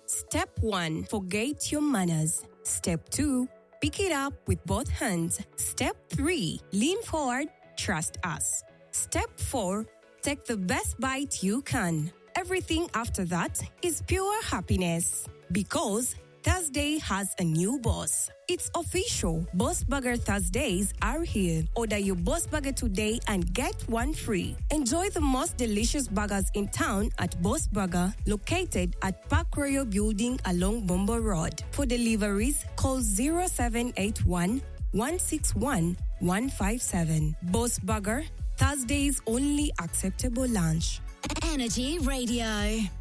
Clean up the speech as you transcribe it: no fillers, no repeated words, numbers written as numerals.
Step 1. Forget your manners. Step 2. Pick it up with both hands. Step 3. Lean forward. Trust us. Step 4. Take the best bite you can. Everything after that is pure happiness. Because Thursday has a new boss. It's official. Boss Burger Thursdays are here. Order your Boss Burger today and get one free. Enjoy the most delicious burgers in town at Boss Burger, located at Park Royal Building along Bombo Road. For deliveries, call 0781 161 157. Boss Burger, Thursday's only acceptable lunch. Energy Radio.